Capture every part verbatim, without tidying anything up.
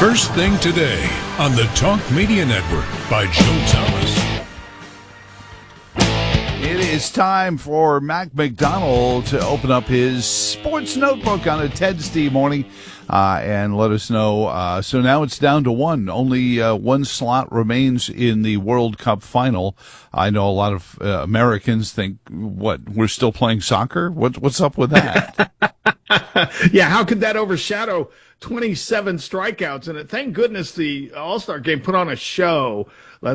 First thing today on the Talk Media Network by Joe Thomas. It is time for Mac McDonald to open up his sports notebook on a Wednesday morning uh, and let us know. Uh, so now it's down to one. Only uh, one slot remains in the World Cup final. I know a lot of uh, Americans think, what, we're still playing soccer? What, what's up with that? Yeah, how could that overshadow twenty-seven strikeouts? And thank goodness the All-Star game put on a show.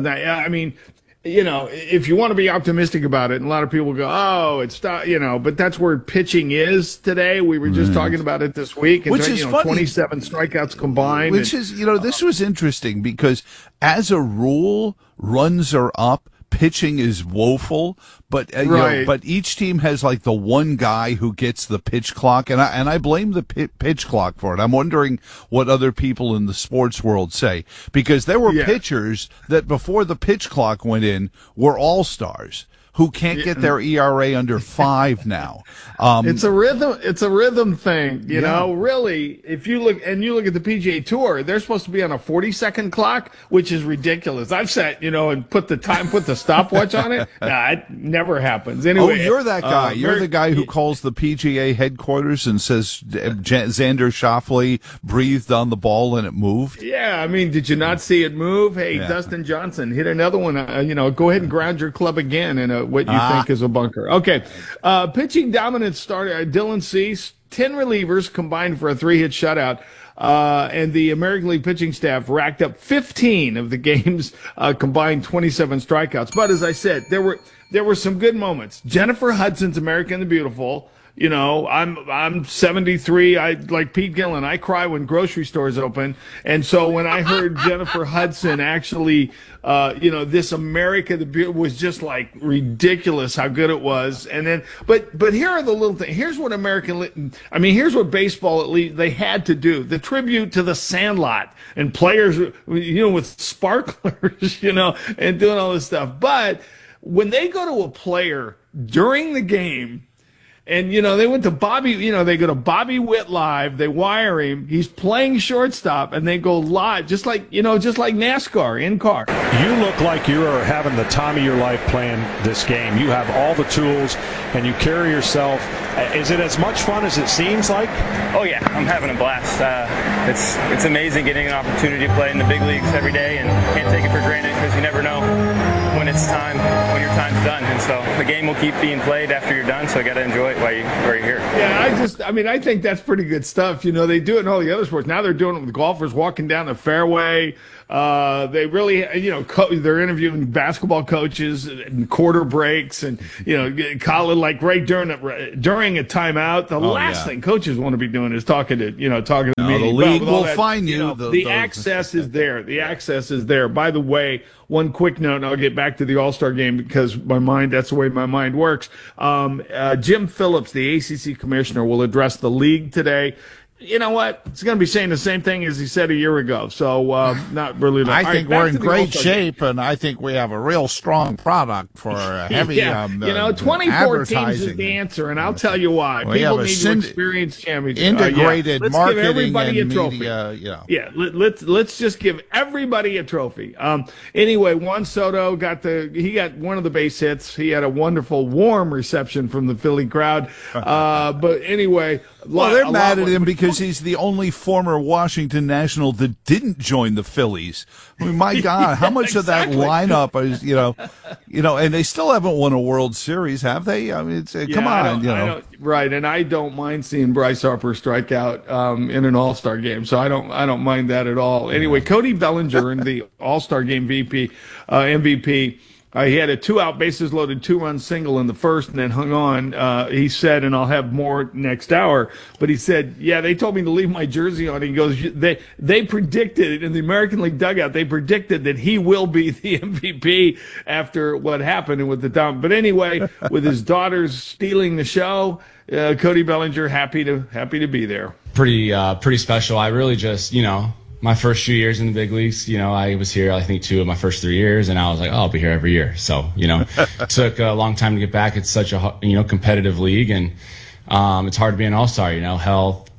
I mean, you know, if you want to be optimistic about it, and a lot of people go, oh, it's, you know, but that's where pitching is today. We were just mm. talking about it this week. And Which is you know, funny. twenty-seven strikeouts combined. Which and, is, you know, this was interesting because as a rule, runs are up. Pitching is woeful, but uh, you right. know, but each team has like the one guy who gets the pitch clock, and I and I blame the p- pitch clock for it. I'm wondering what other people in the sports world say, because there were yeah. pitchers that before the pitch clock went in were all-stars who can't get their E R A under five now. Um, it's a rhythm. It's a rhythm thing, you yeah. know. Really, if you look and you look at the P G A Tour, they're supposed to be on a forty-second clock, which is ridiculous. I've sat, you know, and put the time, put the stopwatch on it. Nah, it never happens. Anyway, oh, you're that guy. Uh, you're very, the guy who calls the P G A headquarters and says Xander Schauffele breathed on the ball and it moved. Yeah, I mean, did you not see it move? Hey, yeah. Dustin Johnson, hit another one. Uh, you know, go ahead and ground your club again in a, what you ah. think is a bunker. Okay, uh, pitching dominance started. Uh, Dylan Cease, ten relievers combined for a three-hit shutout. Uh, and the American League pitching staff racked up fifteen of the game's uh, combined twenty-seven strikeouts. But as I said, there were there were some good moments. Jennifer Hudson's American the Beautiful. You know, I'm I'm seventy-three. I like Pete Gillen. I cry when grocery stores open. And so when I heard Jennifer Hudson actually, uh, you know, this America the Beautiful was just like ridiculous how good it was. And then, but but here are the little things. Here's what American, I mean, here's what baseball at least they had to do. The tribute to the Sandlot and players, you know, with sparklers, you know, and doing all this stuff. But when they go to a player during the game. And, you know, they went to Bobby, you know, they go to Bobby Witt Live, they wire him, he's playing shortstop, and they go live, just like, you know, just like NASCAR, in car. You look like you are having the time of your life playing this game. You have all the tools, and you carry yourself. Is it as much fun as it seems like? Oh, yeah, I'm having a blast. Uh, it's it's amazing getting an opportunity to play in the big leagues every day, and can't take it for granted because you never know when it's time, when your time's done. And so the game will keep being played after you're done, so I got to enjoy it while, you, while you're here. Yeah, I just, I mean, I think that's pretty good stuff. You know, they do it in all the other sports. Now they're doing it with golfers walking down the fairway. Uh, they really, you know, co- they're interviewing basketball coaches and quarter breaks and, you know, college, like right during a, during a timeout. The oh, last yeah. thing coaches want to be doing is talking to, you know, talking to no, me. The league well, will that, find you. you know, the the the access is there. The access is there. By the way, one quick note, and I'll get back to the All-Star game because my mind, that's the way my mind works. Um, uh, Jim Phillips, the A C C commissioner, will address the league today. You know what? He's going to be saying the same thing as he said a year ago. So, uh, not really. I All think right, we're in great All-Star shape, game. and I think we have a real strong product for a heavy, yeah. um, you know, uh, twenty-four teams advertising. is the answer, and I'll tell you why. We People have a need synd- to experience championship. integrated uh, yeah. Let's marketing give everybody and a trophy. media. You know. Yeah, let, let's let's just give everybody a trophy. Um, anyway, Juan Soto got the he got one of the base hits. He had a wonderful, warm reception from the Philly crowd. Uh, but anyway, well, lot, they're mad lot, at him because he's the only former Washington National that didn't join the Phillies. I mean, my God, how much exactly. of that lineup is, you know, you know, and they still haven't won a World Series, have they? I mean, it's, uh, Yeah, come I on, don't- you I know. don't- right? And I don't mind seeing Bryce Harper strike out um, in an All-Star game, so I don't, I don't mind that at all. Anyway, Cody Bellinger in the All-Star game V P, uh, M V P. Uh, he had a two-out, bases-loaded, two-run single in the first, and then hung on. Uh, he said, and I'll have more next hour. But he said, "Yeah, they told me to leave my jersey on." He goes, "They they predicted in the American League dugout. They predicted that he will be the M V P after what happened with the down." But anyway, with his daughters stealing the show, uh, Cody Bellinger happy to happy to be there. Pretty uh, pretty special. I really just you know. My first few years in the big leagues, you know, I was here, I think, two of my first three years, and I was like, oh, I'll be here every year. So, you know, it took a long time to get back. It's such a, you know, competitive league, and um, it's hard to be an all-star, you know, health,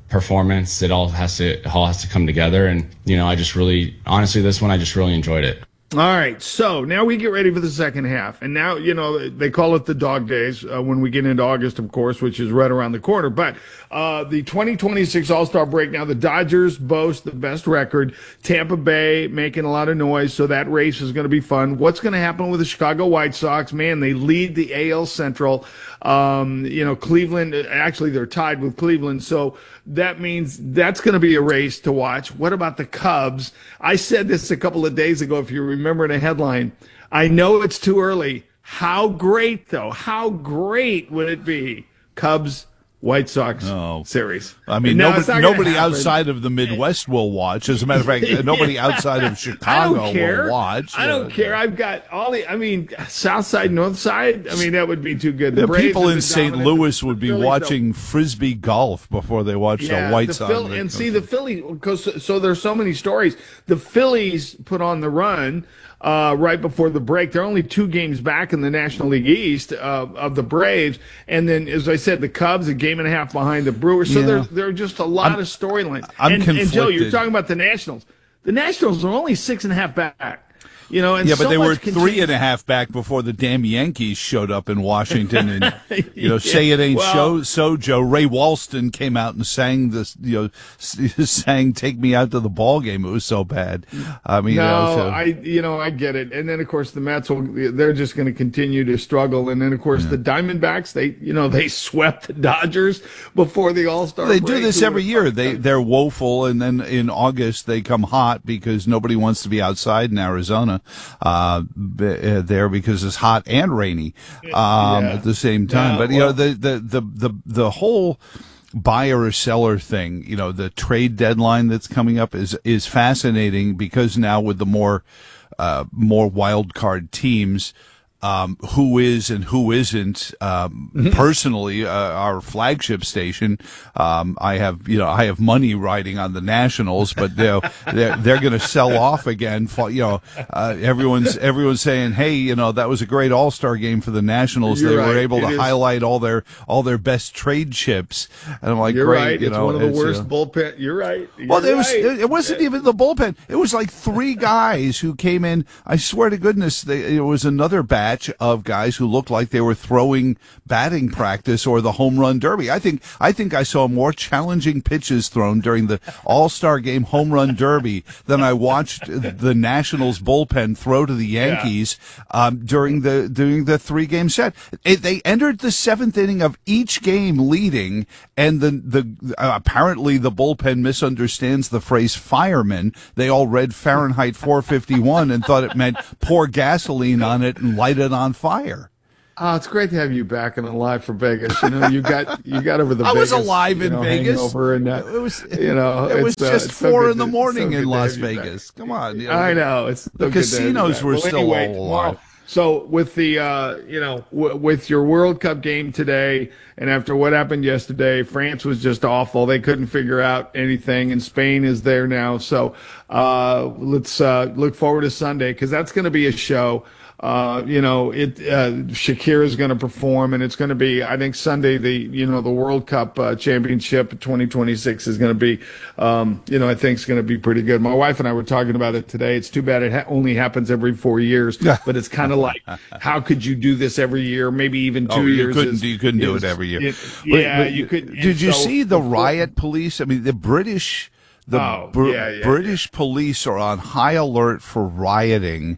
performance. It all has to it all has to come together. And, you know, I just really, honestly, this one, I just really enjoyed it. All right, so now we get ready for the second half. And now, you know, they call it the dog days uh, when we get into August, of course, which is right around the corner. But uh, the twenty twenty-six All-Star break, now the Dodgers boast the best record. Tampa Bay making a lot of noise, so that race is going to be fun. What's going to happen with the Chicago White Sox? Man, they lead the A L Central. Um, you know, Cleveland, actually, they're tied with Cleveland. So that means that's going to be a race to watch. What about the Cubs? I said this a couple of days ago, if you remember the headline. I know it's too early. How great, though? How great would it be? Cubs, White Sox oh. series. I mean, now, nobody, nobody outside of the Midwest will watch. As a matter of fact, nobody outside of Chicago will watch. I don't uh, care. I've got all the, I mean, South Side, North Side. I mean, that would be too good. The, the Braves people in Saint dominant. Louis would be Phillies, watching Frisbee golf before they watch yeah, the White the Sox. Phil- and see, the Phillies, because so there's so many stories. The Phillies put on the run uh, right before the break. They're only two games back in the National League East uh, of the Braves. And then, as I said, the Cubs, a game and a half behind the Brewers. So Yeah. there, there are just a lot I'm- of storylines. I'm and, and Joe, you're conflicted. talking about the Nationals. The Nationals are only six and a half back. You know, and Yeah, but so they were much can three change. and a half back before the damn Yankees showed up in Washington, and you know, say it ain't well- so, so Joe. Ray Walston came out and sang this, you know, s- sang "Take Me Out to the Ball Game." It was so bad. I mean, No, you know, so, I you know I get it, and then of course the Mets will they're just going to continue to struggle, and then of course the Diamondbacks they you know they swept the Dodgers before the All Star. they do this every year. They they're woeful, and then in August they come hot because nobody wants to be outside in Arizona uh, b- uh, there because it's hot and rainy um, Yeah. at the same time. Yeah, but you well- know the the the the the whole buyer or seller thing, you know, the trade deadline that's coming up is is fascinating because now with the more uh, more wild card teams. Um, who is and who isn't, um, personally, uh, our flagship station, um, I have, you know, I have money riding on the Nationals, but you know, they're, they're going to sell off again. For, you know, uh, everyone's, everyone's saying, hey, you know, that was a great all-star game for the Nationals. You're they right. were able It to is. highlight all their, all their best trade chips. And I'm like, You're great. right. You It's know, one of the it's, worst uh, bullpen. You're right. You're well, it was. right. It wasn't even the bullpen. It was like three guys who came in. I swear to goodness, they, it was another batch of guys who looked like they were throwing batting practice or the home run derby. I think. I think I saw more challenging pitches thrown during the All-Star Game home run derby than I watched the Nationals bullpen throw to the Yankees um, during the during the three game set. It, they entered the seventh inning of each game leading, and the the uh, apparently the bullpen misunderstands the phrase fireman. They all read Fahrenheit four fifty-one and thought it meant pour gasoline on it and light it on fire. Oh, it's great to have you back and alive for Vegas. You know, you got you got over the. I was Vegas, alive you in know, Vegas. hangover and uh, It was, you know, it was it's, uh, just it's so four good in the to- morning so good in to Las have you back. Vegas. Come on, you know. I know it's so The good to have you casinos back. were Well, still anyway, all tomorrow- alive. So with the uh, you know w- with your World Cup game today, and after what happened yesterday, France was just awful. They couldn't figure out anything, and Spain is there now. So uh, let's uh, look forward to Sunday because that's going to be a show. Uh, you know, it, uh, Shakira is going to perform, and it's going to be, I think Sunday, the, you know, the World Cup, uh, championship twenty twenty-six is going to be, um, you know, I think it's going to be pretty good. My wife and I were talking about it today. It's too bad it ha- only happens every four years, but it's kind of like, how could you do this every year? Maybe even two Oh, you years. couldn't. is- You couldn't do is- it every year. it- But- yeah, but you could. Did and you so see the before- riot police? I mean, the British, the Oh, Br- yeah, yeah, British police are on high alert for rioting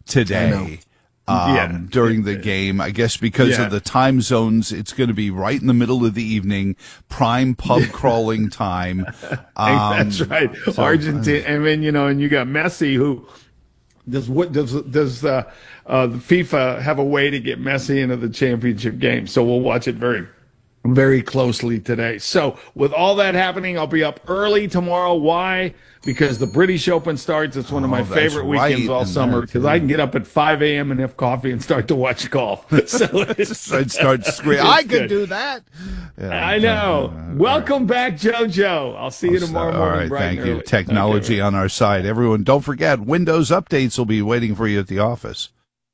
today. Um, Yeah. during the game, I guess because Yeah. of the time zones, it's going to be right in the middle of the evening, prime pub crawling time. Um, That's right. Argentina, and then you know, and you got Messi, who does what does does uh, uh, the FIFA have a way to get Messi into the championship game? So we'll watch it very, very closely today. So with all that happening, I'll be up early tomorrow. Why? Because the British Open starts. It's one of Oh, my that's favorite weekends right, all and summer that, because I can get up at five a.m. and have coffee and start to watch golf. So it's, I'd start screaming. it's I could good. do that. Yeah. I know. Welcome back, JoJo. I'll see you tomorrow All morning. right, bright and thank you. early. Technology Okay. on our side. Everyone, don't forget, Windows updates will be waiting for you at the office.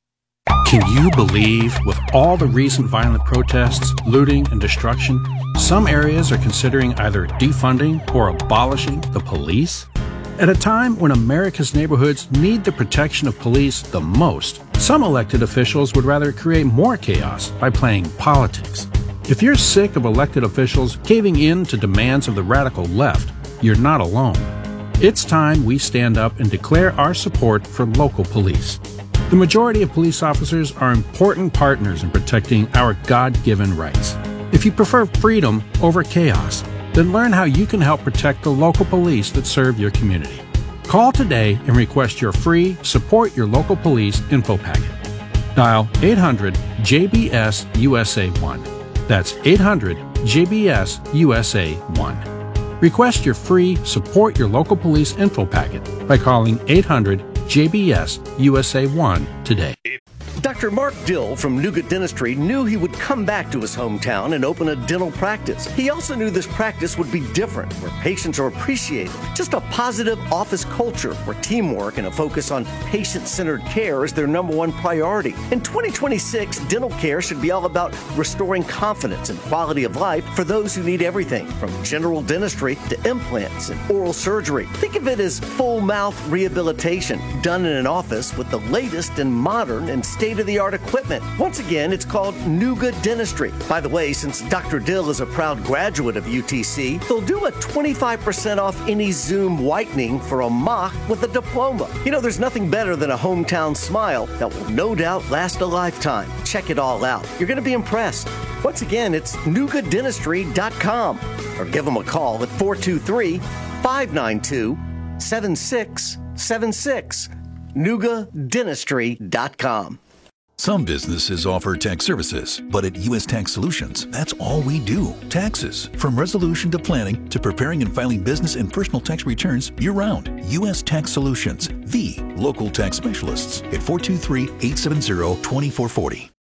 Can you believe, with all the recent violent protests, looting, and destruction, some areas are considering either defunding or abolishing the police? At a time when America's neighborhoods need the protection of police the most, some elected officials would rather create more chaos by playing politics. If you're sick of elected officials caving in to demands of the radical left, you're not alone. It's time we stand up and declare our support for local police. The majority of police officers are important partners in protecting our God-given rights. If you prefer freedom over chaos, then learn how you can help protect the local police that serve your community. Call today and request your free Support Your Local Police info packet. Dial eight hundred J B S U S A one. That's eight hundred J B S U S A one. Request your free Support Your Local Police info packet by calling eight hundred J B S U S A one today. Doctor Mark Dill from Nuga Dentistry knew he would come back to his hometown and open a dental practice. He also knew this practice would be different, where patients are appreciated. Just a positive office culture where teamwork and a focus on patient-centered care is their number one priority. In twenty twenty-six, dental care should be all about restoring confidence and quality of life for those who need everything from general dentistry to implants and oral surgery. Think of it as full mouth rehabilitation done in an office with the latest and modern and state-of-the-art equipment. Once again, it's called Nuga Dentistry. By the way, since Doctor Dill is a proud graduate of U T C, they'll do a twenty-five percent off any Zoom whitening for a mock with a diploma. You know, there's nothing better than a hometown smile that will no doubt last a lifetime. Check it all out. You're going to be impressed. Once again, it's nuga dentistry dot com or give them a call at four two three, five nine two, seven six seven six. nuga dentistry dot com. Some businesses offer tax services, but at U S Tax Solutions, that's all we do. Taxes. From resolution to planning to preparing and filing business and personal tax returns year-round. U S Tax Solutions, the local tax specialists at four two three, eight seven zero, two four four zero.